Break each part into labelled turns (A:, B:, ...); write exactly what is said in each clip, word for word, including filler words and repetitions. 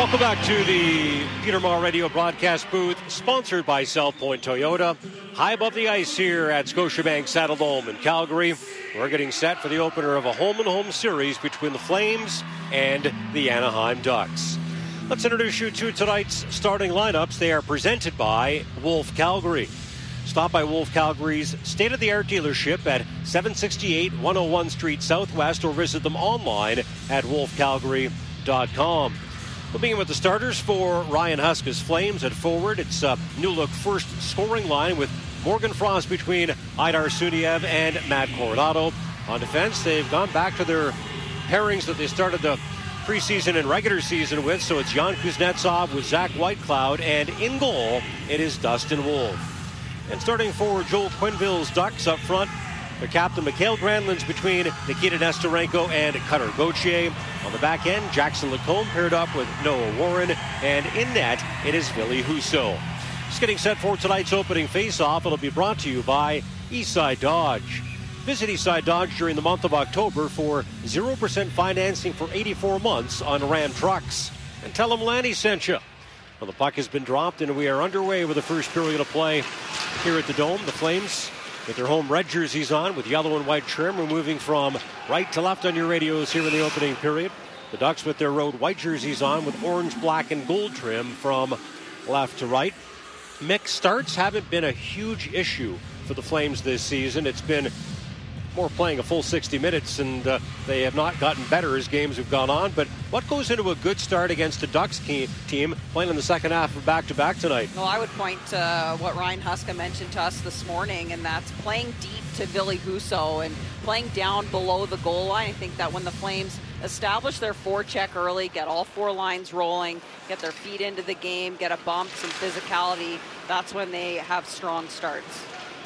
A: Welcome back to the Peter Maher Radio broadcast booth, sponsored by South Point Toyota. High above the ice here at Scotiabank Saddledome in Calgary. We're getting set for the opener of a home-and-home series between the Flames and the Anaheim Ducks. Let's introduce you to tonight's starting lineups. They are presented by Wolf Calgary. Stop by Wolf Calgary's state-of-the-art dealership at seven sixty-eight one oh one Street Southwest, or visit them online at wolf calgary dot com. We'll begin with the starters for Ryan Huska's Flames. At forward, it's a new-look first scoring line with Morgan Frost between Aidar Suniev and Matt Coronado. On defense, they've gone back to their pairings that they started the preseason and regular season with, so it's Jan Kuznetsov with Zach Whitecloud, and in goal, it is Dustin Wolf. And starting for Joel Quenneville's Ducks up front, their captain Mikhail Granlund's between Nikita Nesterenko and Cutter Gauthier. On the back end, Jackson Lacombe paired up with Noah Warren, and in net, it is Ville Husso. Just getting set for tonight's opening face-off. It'll be brought to you by Eastside Dodge. Visit Eastside Dodge during the month of October for zero percent financing for eighty-four months on Ram trucks. And tell them Lanny sent you. Well, the puck has been dropped, and we are underway with the first period of play here at the Dome. The Flames with their home red jerseys on with yellow and white trim. We're moving from right to left on your radios here in the opening period. The Ducks with their road white jerseys on with orange, black, and gold trim from left to right. Mixed starts haven't been a huge issue for the Flames this season. It's been more playing a full sixty minutes, and uh, they have not gotten better as games have gone on. But what goes into a good start against a Ducks team playing in the second half of back-to-back tonight?
B: Well, I would point to uh, what Ryan Huska mentioned to us this morning, and that's playing deep to Ville Husso and playing down below the goal line. I think that when the Flames establish their forecheck early, get all four lines rolling, get their feet into the game, get a bump, some physicality, that's when they have strong starts.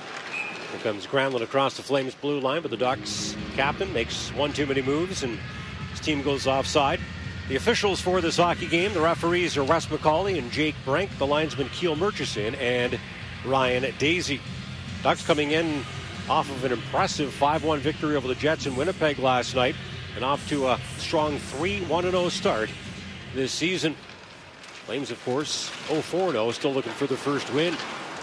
A: Here comes Granlund across the Flames blue line, but the Ducks captain makes one too many moves and his team goes offside. The officials for this hockey game, the referees are Wes McCauley and Jake Brink, the linesman Keel Murchison and Ryan Daisy. Ducks coming in off of an impressive five one victory over the Jets in Winnipeg last night and off to a strong three one oh start this season. Flames, of course, oh four oh, still looking for their first win.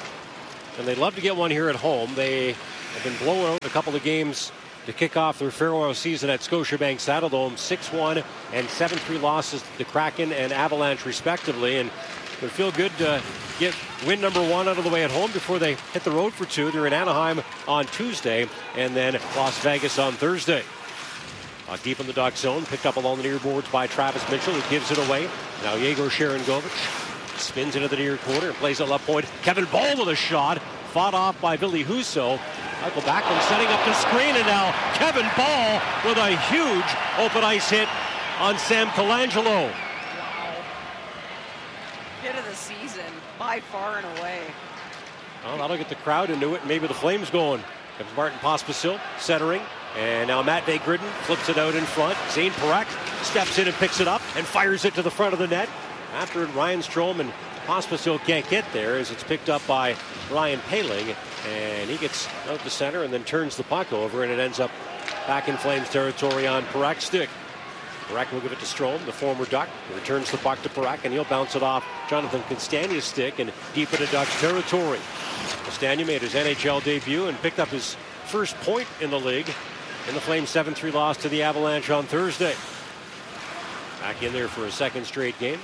A: And they'd love to get one here at home. They have been blown out in a couple of games to kick off their farewell season at Scotiabank Saddledome. six one and seven three losses to the Kraken and Avalanche, respectively. And it would feel good to get win number one out of the way at home before they hit the road for two. They're in Anaheim on Tuesday and then Las Vegas on Thursday. Uh, deep in the Duck zone, picked up along the near boards by Travis Mitchell, who gives it away. Now Yegor Sharangovich spins into the near corner and plays at left point. Kevin Ball with a shot, fought off by Ville Husso. Michael Backlund setting up the screen, and now Kevin Ball with a huge open ice hit on Sam Colangelo.
B: Wow. Hit of the season, by far and away.
A: Well, that'll get the crowd into it. Maybe the Flames going. Comes Martin Pospisil centering. And now Matt Gridden flips it out in front. Zane Parekh steps in and picks it up and fires it to the front of the net. After it, Ryan Strome and Pospisil can't get there as it's picked up by Ryan Poehling. And he gets out to center and then turns the puck over, and it ends up back in Flames territory on Parek's stick. Parekh will give it to Strome, the former Duck. He returns the puck to Parekh, and he'll bounce it off Jonathan Castagna's stick and deep into Ducks territory. Castagna made his N H L debut and picked up his first point in the league in the Flames seven three loss to the Avalanche on Thursday. Back in there for a second straight game.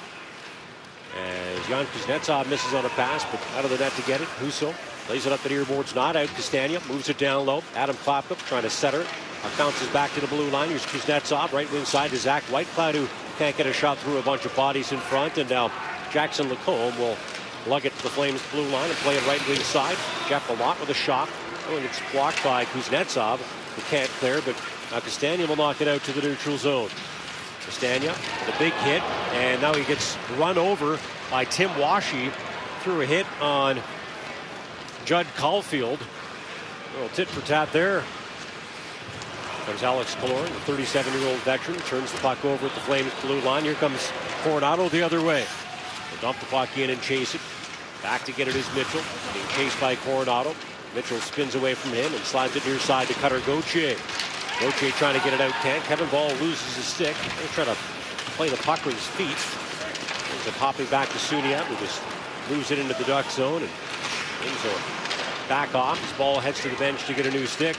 A: As Jan Kuznetsov misses on a pass, but out of the net to get it. Husso lays it up the near boards, not out. Castagna moves it down low. Adam Klapkup trying to center. Bounces back to the blue line. Here's Kuznetsov, right wing side to Zach Whitecloud, who can't get a shot through a bunch of bodies in front. And now Jackson Lacombe will lug it to the Flames blue line and play it right wing side. Jeff Lalott with a shot. Oh, it's blocked by Kuznetsov, who can't clear, but now Castagna will knock it out to the neutral zone. Castagna with a big hit, and now he gets run over by Tim Washy through a hit on Judd Caulfield. A little tit for tat there. Comes Alex Killorn, the thirty-seven-year-old veteran, turns the puck over at the Flames blue line. Here comes Coronado the other way. They dump the puck in and chase it. Back to get it is Mitchell, being chased by Coronado. Mitchell spins away from him and slides it near side to Cutter Gauthier. Gauthier trying to get it out, can't. Kevin Ball loses his stick. He's trying to play the puck with his feet. There's a popping back to Suniat, who just moves it into the Duck zone, and things are back off. His ball heads to the bench to get a new stick.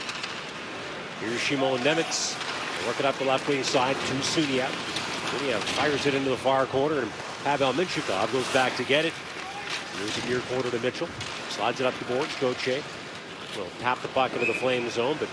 A: Here's Shimon Nemitz working up the left wing side to Suniat. Suniat fires it into the far corner, and Pavel Minchikov goes back to get it. Moves it near corner to Mitchell. Slides it up the boards. Gauthier will tap the puck into the Flame zone, but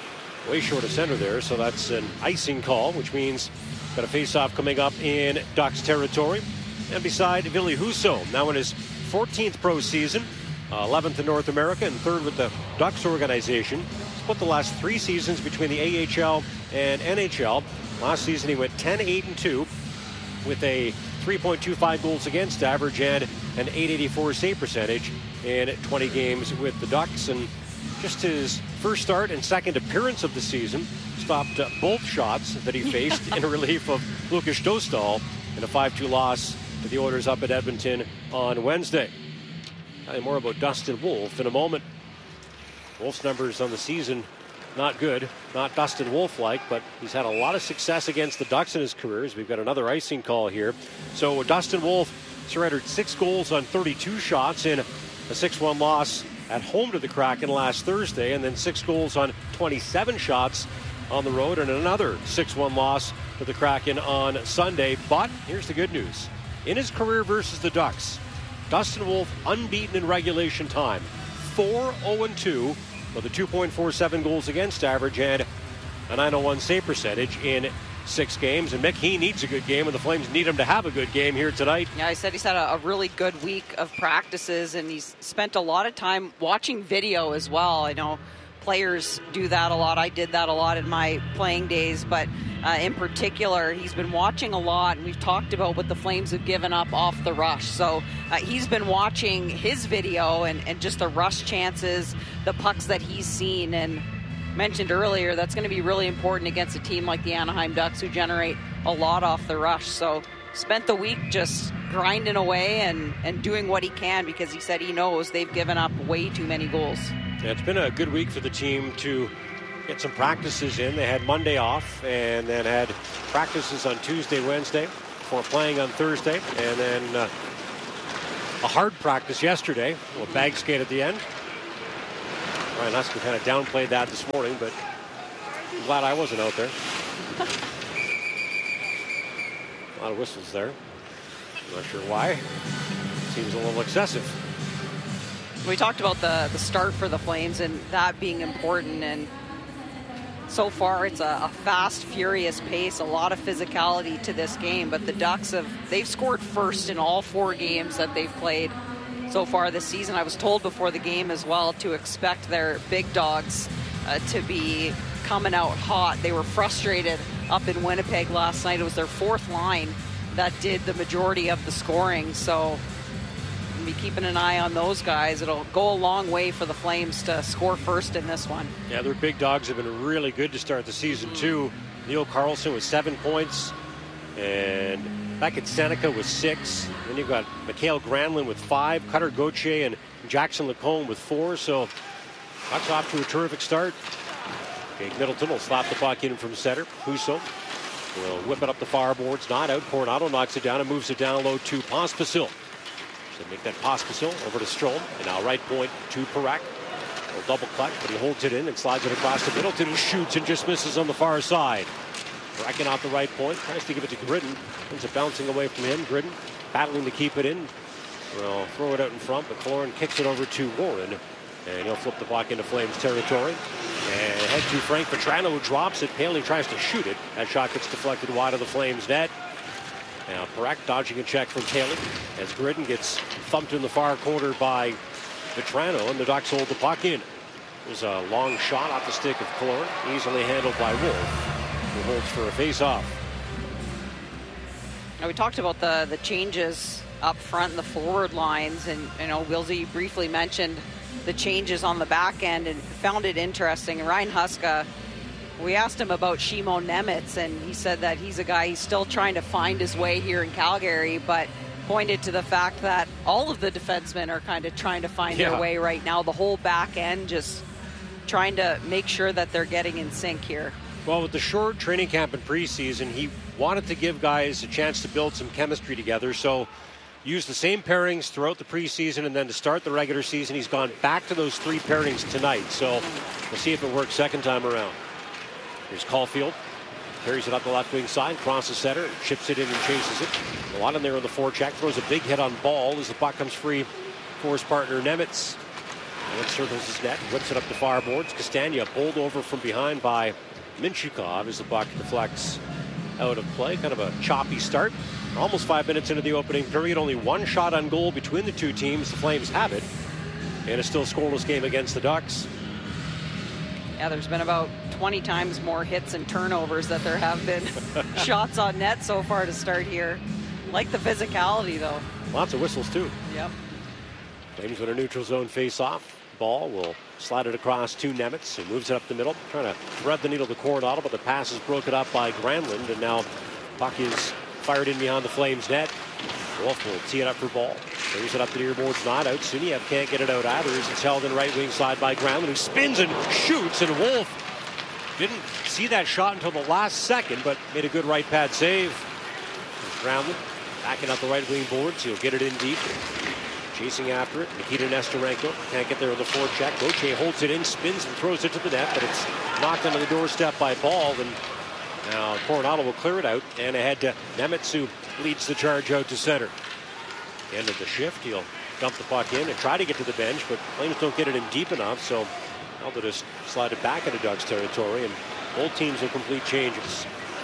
A: way short of center there, so that's an icing call, which means got a face-off coming up in Ducks territory. And beside Ville Husso, now in his fourteenth pro season, uh, eleventh in North America and third with the Ducks organization. Split the last three seasons between the A H L and N H L. Last season he went ten eight and two with a three point two five goals against average and an eight eighty-four save percentage in twenty games with the Ducks. And just his first start and second appearance of the season stopped uh, both shots that he faced in relief of Lukas Dostal in a five two loss to the Oilers up at Edmonton on Wednesday. Tell you more about Dustin Wolf in a moment. Wolf's numbers on the season not good, not Dustin Wolf-like, but he's had a lot of success against the Ducks in his career. As we've got another icing call here. So Dustin Wolf surrendered six goals on thirty-two shots in a six one loss at home to the Kraken last Thursday, and then six goals on twenty-seven shots on the road, and another six one loss to the Kraken on Sunday. But here's the good news. In his career versus the Ducks, Dustin Wolf unbeaten in regulation time, four oh two with a two point four seven goals against average and a nine oh one save percentage in six games. And Mick, he needs a good game, and the Flames need him to have a good game here tonight.
B: Yeah, I said he's had a, a really good week of practices, and he's spent a lot of time watching video as well. I know players do that a lot. I did that a lot in my playing days, but uh, in particular, he's been watching a lot, and we've talked about what the Flames have given up off the rush. So uh, he's been watching his video and, and just the rush chances, the pucks that he's seen, and mentioned earlier, that's going to be really important against a team like the Anaheim Ducks, who generate a lot off the rush. So spent the week just grinding away and, and doing what he can, because he said he knows they've given up way too many goals.
A: Yeah, it's been a good week for the team to get some practices in. They had Monday off and then had practices on Tuesday, Wednesday before playing on Thursday, and then uh, a hard practice yesterday, a little bag skate at the end. Ryan Huska kind of downplayed that this morning, but I'm glad I wasn't out there. A lot of whistles there. I'm not sure why. Seems a little excessive.
B: We talked about the, the start for the Flames and that being important, and so far it's a, a fast, furious pace, a lot of physicality to this game, but the Ducks have, they've scored first in all four games that they've played so far this season. I was told before the game as well to expect their big dogs uh, to be coming out hot. They were frustrated up in Winnipeg last night. It was their fourth line that did the majority of the scoring, so we'll be keeping an eye on those guys. It'll go a long way for the Flames to score first in this one.
A: Yeah, their big dogs have been really good to start the season too. Neil Carlson with seven points, and Beckett Seneca with six. Then you've got Mikhail Granlund with five, Cutter Gauthier and Jackson Lacombe with four. So Ducks off to a terrific start. Jake Middleton will slap the puck in from center. Husso will whip it up the far boards. Not out. Coronado knocks it down and moves it down low to Pospisil. So make that Pospisil over to Strome. And now right point to Parak. Will double clutch, but he holds it in and slides it across to Middleton, who shoots and just misses on the far side. Bracken off the right point, tries to give it to Gridden. Ends up bouncing away from him. Gridden battling to keep it in. Well, throw it out in front, but Killorn kicks it over to Warren. And he'll flip the puck into Flames territory. And head to Frank Petrano, who drops it. Paley tries to shoot it. That shot gets deflected wide of the Flames net. Now Parak dodging a check from Paley as Gridden gets thumped in the far corner by Petrano, and the Ducks hold the puck in. There's a long shot off the stick of Killorn, easily handled by Wolf, who holds for a face-off.
B: Now we talked about the the changes up front in the forward lines, and you know, Wilsey briefly mentioned the changes on the back end and found it interesting. Ryan Huska, we asked him about Shimon Nemitz, and he said that he's a guy, he's still trying to find his way here in Calgary, but pointed to the fact that all of the defensemen are kind of trying to find yeah. their way right now. The whole back end just trying to make sure that they're getting in sync here.
A: Well, with the short training camp and preseason, he wanted to give guys a chance to build some chemistry together. So used the same pairings throughout the preseason, and then to start the regular season, he's gone back to those three pairings tonight. So we'll see if it works second time around. Here's Caulfield. Carries it up the left wing side, crosses center, chips it in and chases it. A lot in there on the forecheck. Throws a big hit on Ball as the puck comes free for his partner Nemitz. Nemitz circles his net, whips it up the far boards. Castagna bowled over from behind by Minchikov as the puck deflects out of play. Kind of a choppy start. Almost five minutes into the opening period. Only one shot on goal between the two teams. The Flames have it. And a still scoreless game against the Ducks.
B: Yeah, there's been about twenty times more hits and turnovers that there have been shots on net so far to start here. Like the physicality, though.
A: Lots of whistles, too.
B: Yep.
A: Flames with a neutral zone face-off. Ball will slide it across to Nemitz, who moves it up the middle, trying to thread the needle to Coronado, but the pass is broken up by Granlund, and now puck is fired in behind the Flames net. Wolf will tee it up for Ball. Brings it up the near boards, not out. Suniev can't get it out either as it's held in right wing side by Granlund, who spins and shoots, and Wolf didn't see that shot until the last second, but made a good right pad save. Granlund backing up the right wing boards. He'll get it in deep. Chasing after it, Nikita Nesterenko can't get there on the forecheck. Gauthier holds it in, spins and throws it to the net, but it's knocked onto the doorstep by Ball, and now Coronado will clear it out and ahead to Nemitz, who leads the charge out to center. End of the shift, he'll dump the puck in and try to get to the bench, but Flames don't get it in deep enough, so now they'll just slide it back into Ducks territory, and both teams will complete changes.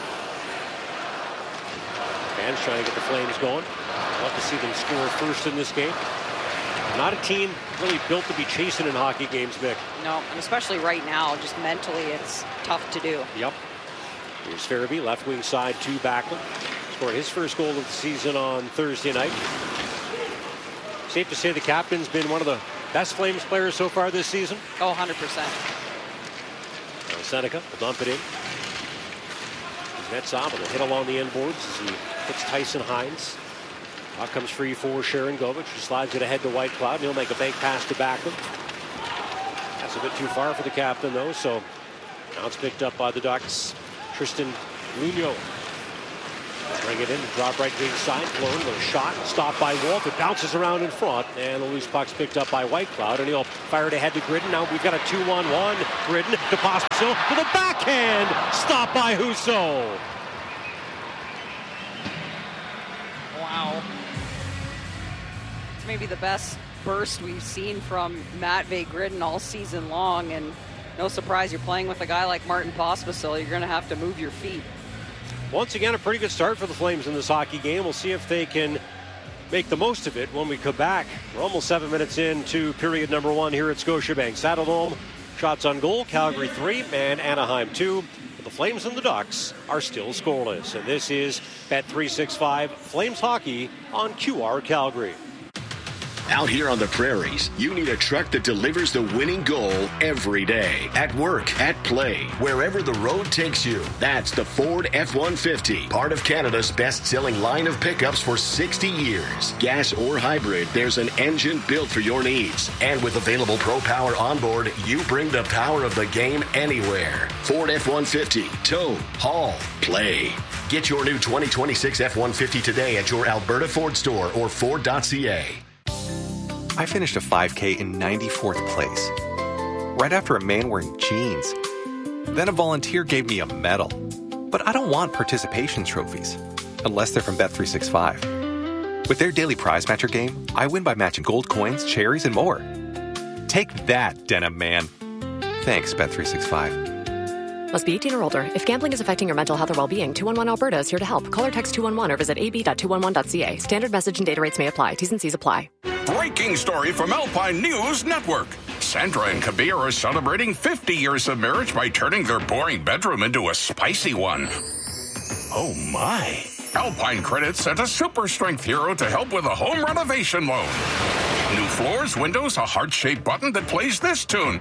A: Fans trying to get the Flames going. Love to see them score first in this game. Not a team really built to be chasing in hockey games, Mick.
B: No, and especially right now, just mentally, it's tough to do.
A: Yep. Here's Farabee, left wing side to Backlund. Scored his first goal of the season on Thursday night. Safe to say the captain's been one of the best Flames players so far this season.
B: Oh, one hundred percent.
A: Now Seneca will dump it in. Kuznetsov with a hit along the end boards as he hits Tyson Hines. Puck comes free for Sharangovich, who slides it ahead to Whitecloud. He'll make a bank pass to Backlund. That's a bit too far for the captain, though, so now it's picked up by the Ducks. Tristan Luneau. Bring it in, drop right wing side, blown with a shot, stopped by Wolf. It bounces around in front, and the loose puck's picked up by Whitecloud, and he'll fire it ahead to Gridden. Now we've got a two on one. Gridden to Pospisil for the backhand, stopped by Husso.
B: Wow. It's maybe the best burst we've seen from Matvei Gridden all season long, and no surprise, you're playing with a guy like Martin Pospisil. You're going to have to move your feet.
A: Once again, a pretty good start for the Flames in this hockey game. We'll see if they can make the most of it when we come back. We're almost seven minutes into period number one here at Scotiabank Saddledome. Shots on goal, Calgary three and Anaheim two. But the Flames and the Ducks are still scoreless. And this is Bet three sixty-five Flames Hockey on Q R Calgary.
C: Out here on the prairies, you need a truck that delivers the winning goal every day. At work, at play, wherever the road takes you. That's the Ford F one fifty, part of Canada's best-selling line of pickups for sixty years. Gas or hybrid, there's an engine built for your needs. And with available Pro Power onboard, you bring the power of the game anywhere. Ford F one fifty, tow, haul, play. Get your new twenty twenty-six F one fifty today at your Alberta Ford store or Ford dot C A.
D: I finished a five K in ninety-fourth place, right after a man wearing jeans. Then a volunteer gave me a medal. But I don't want participation trophies, unless they're from Bet three sixty-five. With their daily prize matcher game, I win by matching gold coins, cherries, and more. Take that, Denim Man. Thanks, Bet three sixty-five.
E: Must be eighteen or older. If gambling is affecting your mental health or well-being, two one one Alberta is here to help. Call or text two one one or visit a b dot two one one dot c a. Standard message and data rates may apply. T's and C's apply.
F: Breaking story from Alpine News Network. Sandra and Kabir are celebrating fifty years of marriage by turning their boring bedroom into a spicy one. Oh my. Alpine Credit sent a super strength hero to help with a home renovation loan. New floors, windows, a heart-shaped button that plays this tune.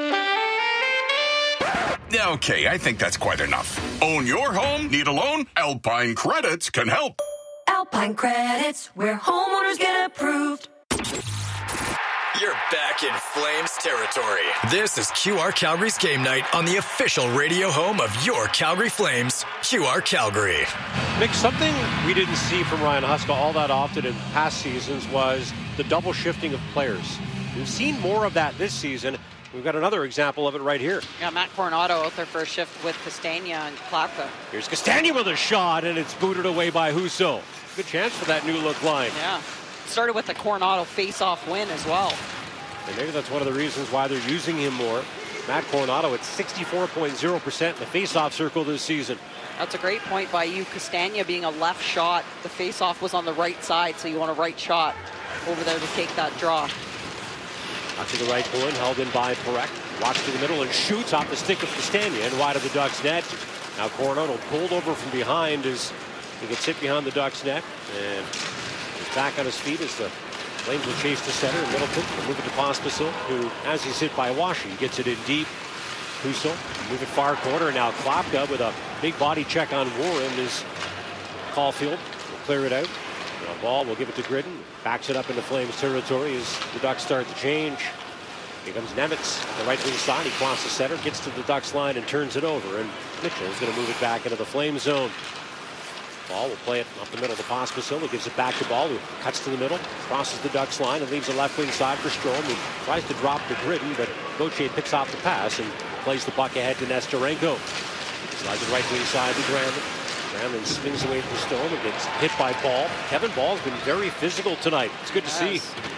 F: Okay, I think that's quite enough. Own your home? Need a loan? Alpine Credits can help.
G: Alpine Credits, where homeowners get approved. You're back in Flames territory. This is Q R Calgary's game night on the official radio home of your Calgary Flames, Q R Calgary.
A: Nick, something we didn't see from Ryan Huska all that often in past seasons was the double shifting of players. We've seen more of that this season. We've got another example of it right here.
B: Yeah, Matt Coronado out there for a shift with Castagna and Klapka.
A: Here's Castagna with a shot, and it's booted away by Husso. Good chance for that new look line.
B: Yeah. Started with a Coronado face-off win as well.
A: And maybe that's one of the reasons why they're using him more. Matt Coronado at sixty-four point zero percent in the face-off circle this season.
B: That's a great point by you. Castagna being a left shot. The face-off was on the right side, so you want a right shot over there to take that draw.
A: Out to the right point, held in by Parekh. Walks to the middle and shoots off the stick of Castagna and wide of the Ducks net. Now Coronado pulled over from behind as he gets hit behind the Ducks net. And he's back on his feet as the Flames will chase the center. Middleton will move it to Pospisil, who, as he's hit by Washy, gets it in deep. Husso move it far corner. Now Klapka with a big body check on Warren as Caulfield will clear it out. The ball will give it to Gridden. Backs it up into Flames territory as the Ducks start to change. Here comes Nemitz, the right wing side. He crosses center, gets to the Ducks line and turns it over. And Mitchell is going to move it back into the Flames zone. Ball will play it up the middle to Pospisil, who gives it back to Ball, who cuts to the middle, crosses the Ducks line and leaves the left wing side for Strome, who tries to drop to Gridden, but Gauthier picks off the pass and plays the puck ahead to Nesterenko. Slides the right wing side to Granlund. Granlund swings away from Stone and gets hit by Ball. Kevin Ball's been very physical tonight. It's good to yes. see.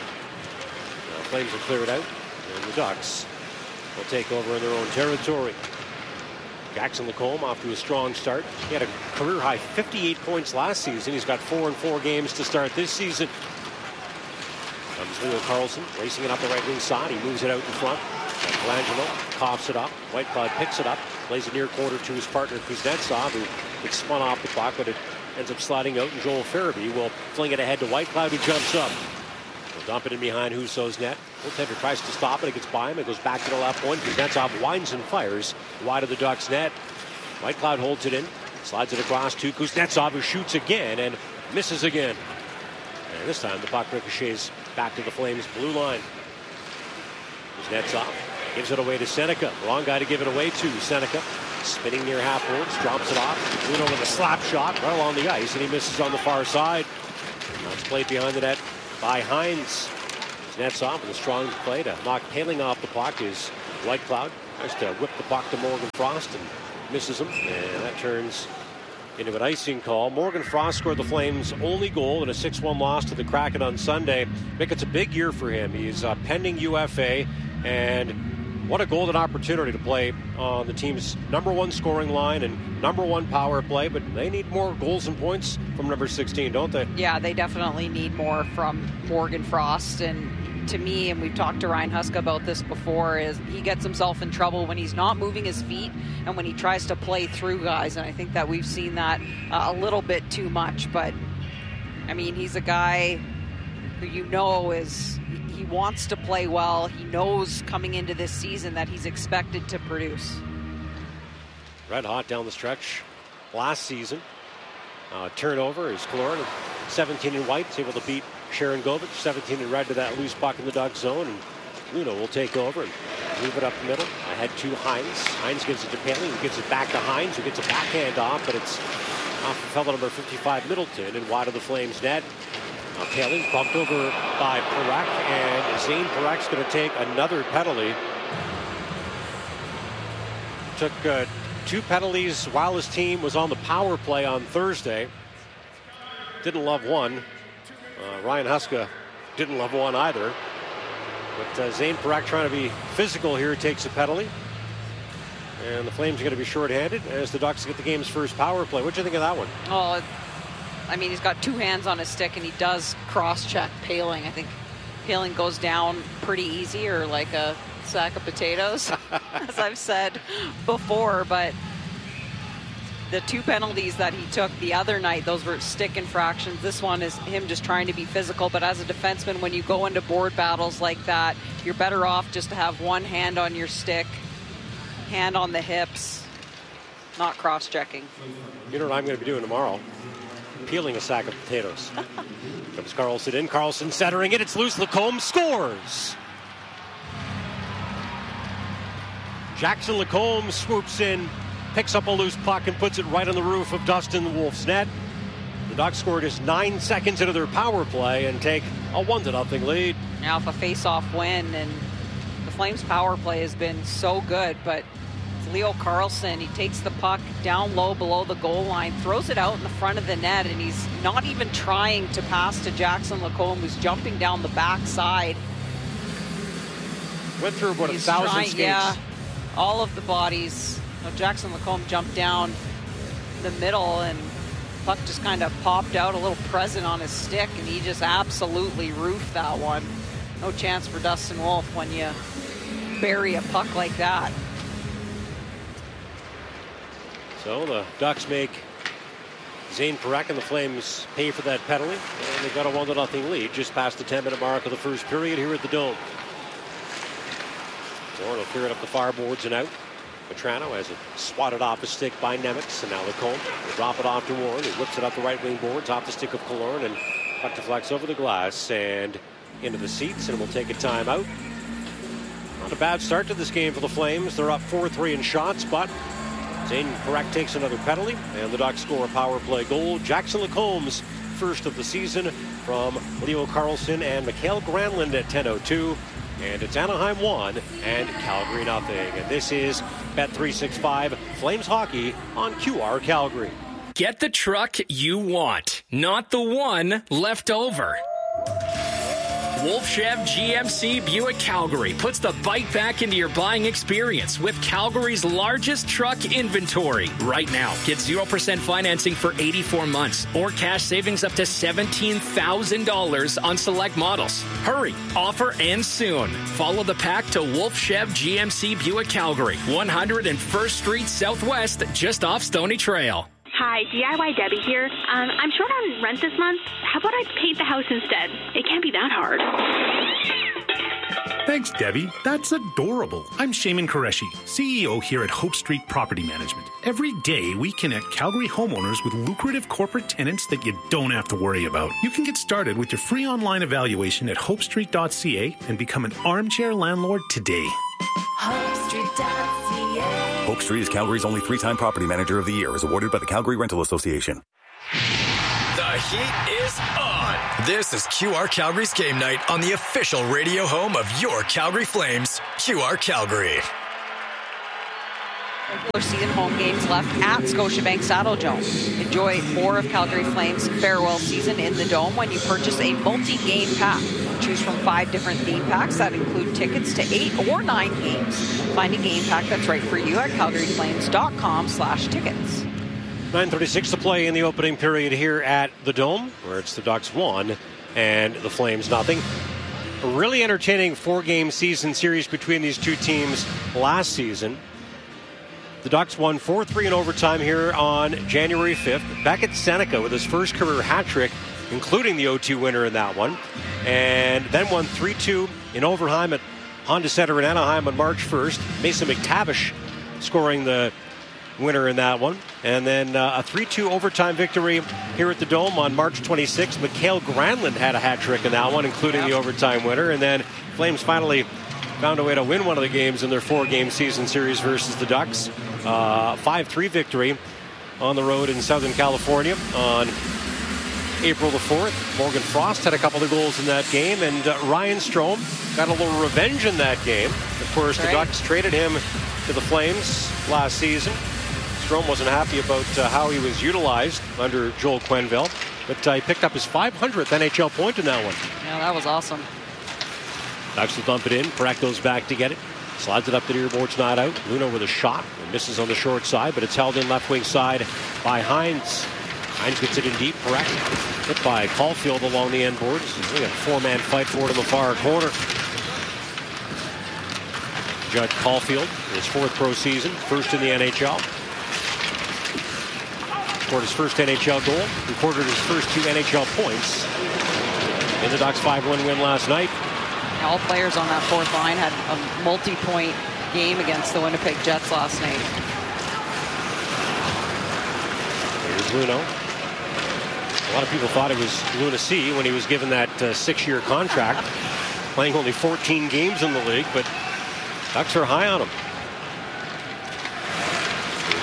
A: Now Flames will clear it out, and the Ducks will take over in their own territory. Jackson Lacombe off to a strong start. He had a career-high fifty-eight points last season. He's got four and four games to start this season. Comes Leo Carlson, racing it up the right wing side. He moves it out in front. Colangelo coughs it up. Whitecloud picks it up, plays it near quarter to his partner Kuznetsov, who gets spun off the puck, but it ends up sliding out, and Joel Farabee will fling it ahead to Whitecloud, who jumps up. He'll dump it in behind Husso's net. Goaltender tries to stop it. It gets by him. It goes back to the left point. Kuznetsov winds and fires wide of the Ducks net. Whitecloud holds it in, slides it across to Kuznetsov, who shoots again and misses again. And this time the puck ricochets back to the Flames' blue line. Kuznetsov gives it away to Seneca. Wrong guy to give it away to. Seneca spinning near half boards, drops it off. Bruno with a slap shot right along the ice, and he misses on the far side. Now it's played behind the net by Hines. Kuznetsov with a strong play to knock Paling off the puck is Whitecloud. Tries to whip the puck to Morgan Frost and misses him, and that turns into an icing call. Morgan Frost scored the Flames' only goal in a six one loss to the Kraken on Sunday. Mick, it's a big year for him. He's uh, pending U F A, and what a golden opportunity to play on the team's number one scoring line and number one power play, but they need more goals and points from number sixteen, don't they?
B: Yeah, they definitely need more from Morgan Frost, and to me, and we've talked to Ryan Huska about this before, is he gets himself in trouble when he's not moving his feet and when he tries to play through guys, and I think that we've seen that uh, a little bit too much. But I mean, he's a guy who you know is he wants to play well. He knows coming into this season that he's expected to produce.
A: Red hot down the stretch last season. Uh, turnover is Killorn, seventeen in white, is able to beat Sharon Govich, seventeen in red to that loose puck in the Duck zone, and Luno will take over and move it up the middle. Ahead to Hines. Hines gives it to Paling, who gives it back to Hines, who gets a backhand off, but it's off of fellow number fifty-five Middleton and wide of the Flames net. Now Paling bumped over by Parekh, and Zane Parek's going to take another penalty. Took uh, two penalties while his team was on the power play on Thursday. Didn't love one. Uh, Ryan Huska didn't love one either. But uh, Zane Parekh trying to be physical here takes a penalty. And the Flames are going to be shorthanded as the Ducks get the game's first power play. What do you think of that one?
B: Oh, I mean, he's got two hands on his stick, and he does cross-check Paling. I think Paling goes down pretty easy, or like a sack of potatoes, as I've said before. But the two penalties that he took the other night, those were stick infractions. This one is him just trying to be physical. But as a defenseman, when you go into board battles like that, you're better off just to have one hand on your stick, hand on the hips, not cross-checking.
A: You know what I'm going to be doing tomorrow? Peeling a sack of potatoes. Comes Carlson in. Carlson centering it. It's loose. Lacombe scores. Jackson Lacombe swoops in, picks up a loose puck and puts it right on the roof of Dustin Wolf's net. The Ducks scored just nine seconds into their power play and take a one to nothing lead.
B: Now, if a face-off win, and the Flames' power play has been so good, but it's Leo Carlsson. He takes the puck down low below the goal line, throws it out in the front of the net, and he's not even trying to pass to Jackson Lacombe, who's jumping down the backside.
A: Went through about
B: He's
A: a thousand
B: trying,
A: skates.
B: Yeah, all of the bodies. Now, Jackson Lacombe jumped down the middle, and puck just kind of popped out, a little present on his stick, and he just absolutely roofed that one. No chance for Dustin Wolf when you bury a puck like that.
A: So the Ducks make Zane Parekh and the Flames pay for that penalty, and they got a one to nothing lead just past the ten minute mark of the first period here at the Dome. Zorn will clear it up the far boards and out. Petrano has it swatted off his stick by Nemitz, and now Lacombe will drop it off to Warren, who whips it up the right wing boards off the stick of Killorn, and puck deflects over the glass and into the seats, and will take a timeout. Not a bad start to this game for the Flames. They're up four three in shots, but Zane Parekh takes another penalty, and the Ducks score a power play goal. Jackson Lacombe's first of the season from Leo Carlsson and Mikael Granlund at ten oh two. And it's Anaheim one and Calgary nothing. And this is Bet three sixty-five Flames Hockey on Q R Calgary.
H: Get the truck you want, not the one left over. Wolf Chev G M C Buick Calgary puts the bike back into your buying experience with Calgary's largest truck inventory. Right now, get zero percent financing for eighty-four months or cash savings up to seventeen thousand dollars on select models. Hurry, offer ends soon. Follow the pack to Wolf Chev G M C Buick Calgary, one hundred first Street Southwest, just off Stony Trail.
I: Hi, D I Y Debbie here. Um, I'm short on rent this month. How about I paint the house instead? It can't be that hard.
J: Thanks, Debbie. That's adorable. I'm Shaman Qureshi, C E O here at Hope Street Property Management. Every day, we connect Calgary homeowners with lucrative corporate tenants that you don't have to worry about. You can get started with your free online evaluation at hope street dot c a and become an armchair landlord today.
K: hope street dot c a
L: Hope Street is Calgary's only three-time property manager of the year, is awarded by the Calgary Rental Association.
G: The heat is on. This is Q R Calgary's game night on the official radio home of your Calgary Flames, Q R Calgary.
B: Regular season home games left at Scotiabank Saddledome. Enjoy more of Calgary Flames' farewell season in the Dome when you purchase a multi-game pack. Choose from five different theme packs that include tickets to eight or nine games. Find a game pack that's right for you at calgary flames dot com slash tickets.
A: nine thirty-six to play in the opening period here at the Dome, where it's the Ducks one and the Flames nothing. A really entertaining four-game season series between these two teams last season. The Ducks won four three in overtime here on January fifth. Beckett Seneca with his first career hat trick, including the oh two winner in that one. And then won three two in overtime at Honda Center in Anaheim on March first. Mason McTavish scoring the winner in that one. And then uh, a three two overtime victory here at the Dome on March twenty-sixth. Mikael Granlund had a hat trick in that one, including the overtime winner. And then Flames finally found a way to win one of the games in their four-game season series versus the Ducks. Uh, five three victory on the road in Southern California on April the fourth. Morgan Frost had a couple of goals in that game, and uh, Ryan Strome got a little revenge in that game. Of course, the Ducks traded him to the Flames last season. Strome wasn't happy about uh, how he was utilized under Joel Quenneville, but uh, he picked up his five hundredth N H L point in that one.
B: Yeah, that was awesome.
A: Ducks will dump it in. Parekh goes back to get it. Slides it up the near boards, not out. Luna with a shot. It misses on the short side, but it's held in left wing side by Hines. Hines gets it in deep. Parekh hit by Caulfield along the end boards. We got a four-man fight for it in the far corner. Judd Caulfield, his fourth pro season, first in the N H L. Scored his first N H L goal. Recorded his first two N H L points in the Ducks five one win last night.
B: All players on that fourth line had a multi-point game against the Winnipeg Jets last night.
A: Here's Luno. A lot of people thought it was Luna C when he was given that uh, six-year contract, playing only fourteen games in the league, but Ducks are high on him.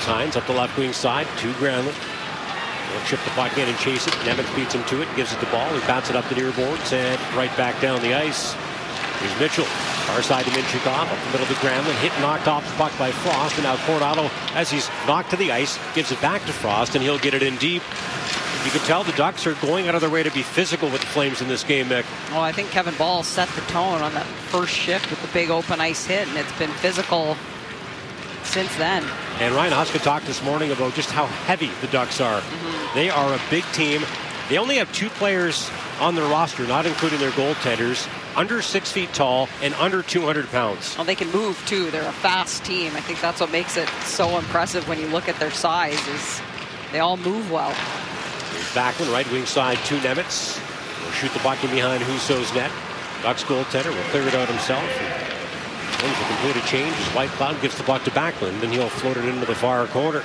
A: Hines up the left wing side to Granlund. He'll chip the puck in and chase it. Nemeth beats him to it, gives it the ball. He bats it up the near boards and right back down the ice. Here's Mitchell. Far side to Minchikov, up the middle to Granlund. Hit and knocked off the puck by Frost. And now Coronado, as he's knocked to the ice, gives it back to Frost, and he'll get it in deep. You can tell the Ducks are going out of their way to be physical with the Flames in this game, Mick.
B: Well, I think Kevin Ball set the tone on that first shift with the big open ice hit, and it's been physical since then.
A: And Ryan Huska talked this morning about just how heavy the Ducks are. Mm-hmm. They are a big team. They only have two players on their roster, not including their goaltenders, under six feet tall and under two hundred pounds.
B: Well, they can move too. They're a fast team. I think that's what makes it so impressive when you look at their size, is they all move well.
A: Here's Backlund, right wing side to Nemitz. Will shoot the puck in behind Husso's net. Ducks goaltender will clear it out himself. Going to complete a change. White Cloud gives the puck to Backlund, and he'll float it into the far corner.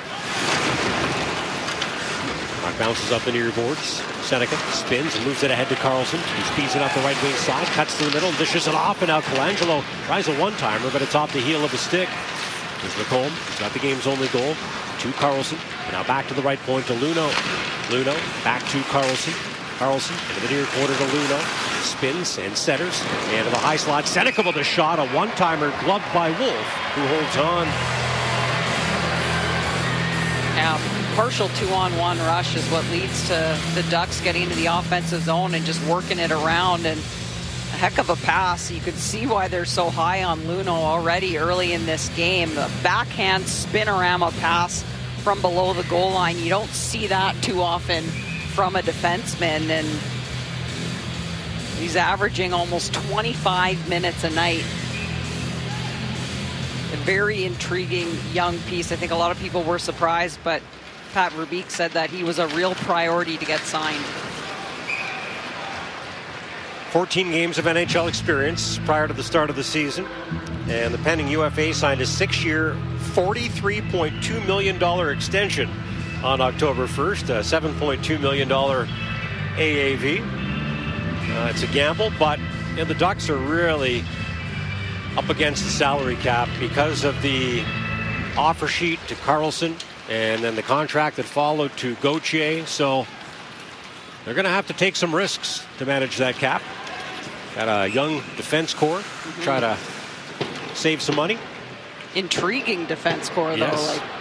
A: Puck bounces up the near boards. Seneca spins and moves it ahead to Carlson. He speeds it up the right wing side, cuts to the middle, dishes it off, and now Colangelo tries a one-timer, but it's off the heel of a stick. Here's Lacombe. He's got the game's only goal. To Carlson. And now back to the right point to Luno. Luno back to Carlson. Carlson into the near corner to Luno. Spins and centers. And to the high slot. Seneca with a shot. A one-timer gloved by Wolf, who holds on.
B: Now, partial two-on-one rush is what leads to the Ducks getting into the offensive zone and just working it around. And a heck of a pass. You could see why they're so high on Luno already early in this game. The backhand spinorama pass from below the goal line. You don't see that too often from a defenseman. And he's averaging almost twenty-five minutes a night. A very intriguing young piece. I think a lot of people were surprised, but Pat Verbeek said that he was a real priority to get signed.
A: fourteen games of N H L experience prior to the start of the season. And the pending U F A signed a six-year, forty-three point two million dollars extension on October first, a seven point two million dollars A A V. Uh, it's a gamble, but you know, the Ducks are really up against the salary cap because of the offer sheet to Carlson and then the contract that followed to Gauthier. So they're going to have to take some risks to manage that cap. Got a young defense core, mm-hmm. try to save some money.
B: Intriguing defense core,
A: yes.
B: though. Like